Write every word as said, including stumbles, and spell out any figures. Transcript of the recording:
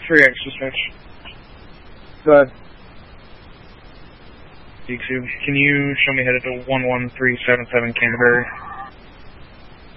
three X dispatch. Go ahead. D two, can you show me headed to one one three seven seven Canterbury?